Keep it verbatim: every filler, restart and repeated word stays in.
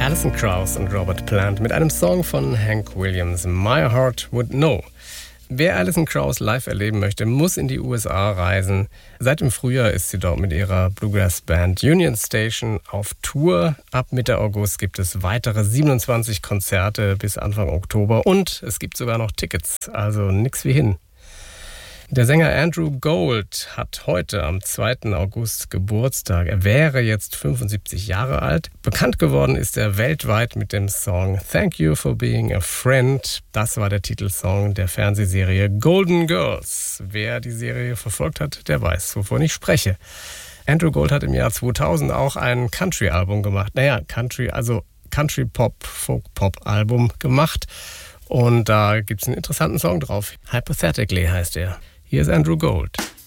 Alison Krauss und Robert Plant mit einem Song von Hank Williams, My Heart Would Know. Wer Alison Krauss live erleben möchte, muss in die U S A reisen. Seit dem Frühjahr ist sie dort mit ihrer Bluegrass-Band Union Station auf Tour. Ab Mitte August gibt es weitere siebenundzwanzig Konzerte bis Anfang Oktober und es gibt sogar noch Tickets, also nix wie hin. Der Sänger Andrew Gold hat heute am zweiten August Geburtstag. Er wäre jetzt fünfundsiebzig Jahre alt. Bekannt geworden ist er weltweit mit dem Song Thank You for Being a Friend. Das war der Titelsong der Fernsehserie Golden Girls. Wer die Serie verfolgt hat, der weiß, wovon ich spreche. Andrew Gold hat im Jahr zweitausend auch ein Country-Album gemacht. Naja, Country, also Country-Pop, Folk-Pop-Album gemacht. Und da gibt es einen interessanten Song drauf. Hypothetically heißt er. Hier ist Andrew Gold.